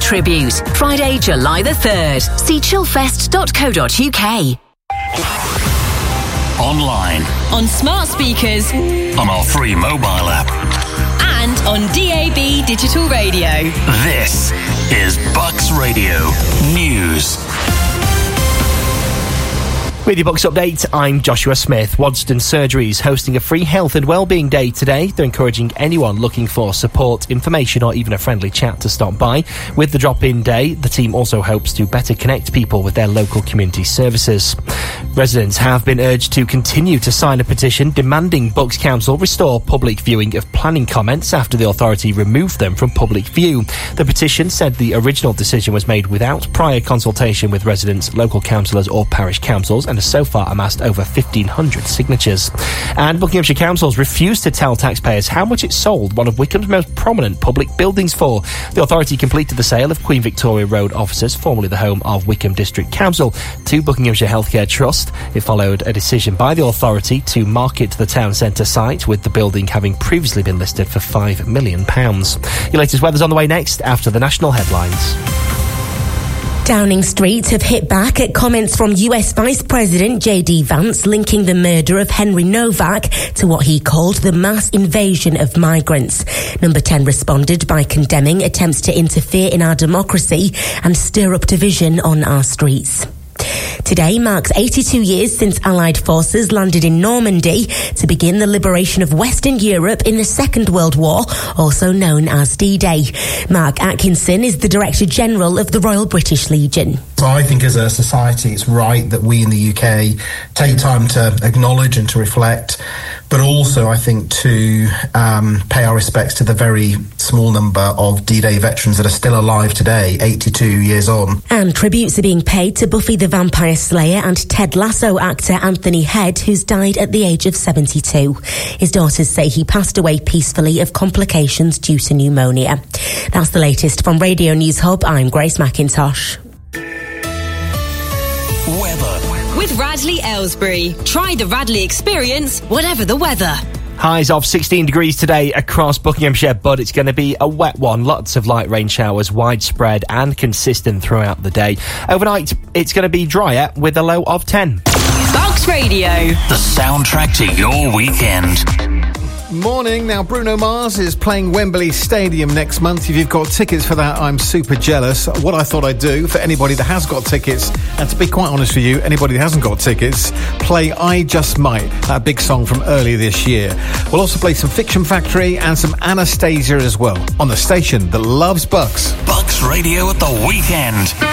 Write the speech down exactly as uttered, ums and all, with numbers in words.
Tribute, Friday, July the third. See chillfest dot co dot uk. Online, on smart speakers, on our free mobile app, and on D A B digital radio. This is Bucks Radio News. With your Bucks update, I'm Joshua Smith. Waddesdon Surgeries hosting a free health and wellbeing day today. They're encouraging anyone looking for support, information or even a friendly chat to stop by. With the drop-in day, the team also hopes to better connect people with their local community services. Residents have been urged to continue to sign a petition demanding Bucks Council restore public viewing of planning comments after the authority removed them from public view. The petition said the original decision was made without prior consultation with residents, local councillors or parish councils, and has so far amassed over fifteen hundred signatures. And Buckinghamshire Council's refused to tell taxpayers how much it sold one of Wycombe's most prominent public buildings for. The authority completed the sale of Queen Victoria Road offices, formerly the home of Wycombe District Council, to Buckinghamshire Healthcare Trust. It followed a decision by the authority to market the town centre site, with the building having previously been listed for five million pounds. Your latest weather's on the way next, after the national headlines. Downing Street have hit back at comments from U S Vice President J D Vance linking the murder of Henry Novak to what he called the mass invasion of migrants. Number ten responded by condemning attempts to interfere in our democracy and stir up division on our streets. Today marks eighty-two years since Allied forces landed in Normandy to begin the liberation of Western Europe in the Second World War, also known as D-Day. Mark Atkinson is the Director General of the Royal British Legion. So I think as a society it's right that we in the U K take time to acknowledge and to reflect, but also I think to um, pay our respects to the very small number of D-Day veterans that are still alive today, eighty-two years on. And tributes are being paid to Buffy the Vampire Slayer and Ted Lasso actor Anthony Head, who's died at the age of seventy-two. His daughters say he passed away peacefully of complications due to pneumonia. That's the latest from Radio News Hub. I'm Grace McIntosh. Weather. With Radley Aylesbury. Try the Radley experience, whatever the weather. Highs of sixteen degrees today across Buckinghamshire, but it's going to be a wet one. Lots of light rain showers, widespread and consistent throughout the day. Overnight, it's going to be drier with a low of ten. Bucks Radio. The soundtrack to your weekend. Morning. Now, Bruno Mars is playing Wembley Stadium next month. If you've got tickets for that, I'm super jealous. What I thought I'd do for anybody that has got tickets, and to be quite honest with you, anybody that hasn't got tickets, play I Just Might, that big song from earlier this year. We'll also play some Fiction Factory and some Anastasia as well, on the station that loves Bucks. Bucks Radio at the weekend.